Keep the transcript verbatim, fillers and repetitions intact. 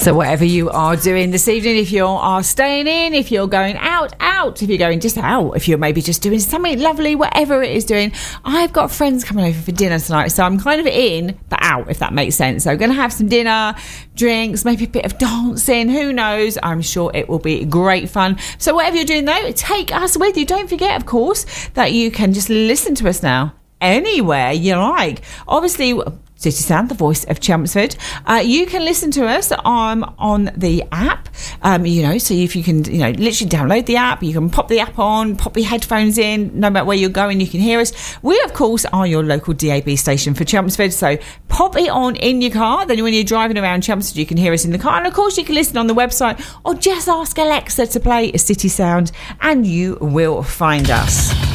So whatever you are doing this evening, if you are staying in, if you're going out, out, if you're going just out, if you're maybe just doing something lovely, whatever it is doing, I've got friends coming over for dinner tonight, so I'm kind of in, but out, if that makes sense. So I'm going to have some dinner, drinks, maybe a bit of dancing, who knows? I'm sure it will be great fun. So whatever you're doing though, take us with you. Don't forget, of course, that you can just listen to us now anywhere you like. Obviously, City Sound, the voice of Chelmsford. Uh, you can listen to us um, on the app, um, you know, so if you can, you know, literally download the app, you can pop the app on, pop your headphones in, no matter where you're going, you can hear us. We, of course, are your local D A B station for Chelmsford, so pop it on in your car, then when you're driving around Chelmsford, you can hear us in the car, and of course, you can listen on the website, or just ask Alexa to play City Sound, and you will find us.